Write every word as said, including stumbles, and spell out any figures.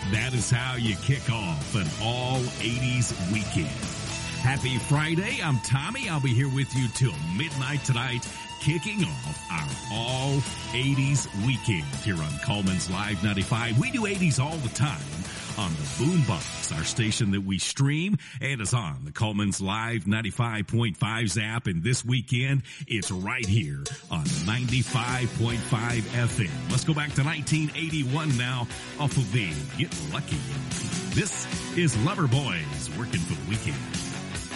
That is how you kick off an all eighties weekend. Happy Friday. I'm Tommy. I'll be here with you till midnight tonight, kicking off our all eighties weekend here on Coleman's Live ninety-five. We do eighties all the time on the Boombox, our station that we stream, and is on the Coleman's Live ninety-five point five app. And this weekend, it's right here on ninety-five point five F M. Let's go back to nineteen eighty-one now off of the Get Lucky. This is Loverboys, Working for the Weekend.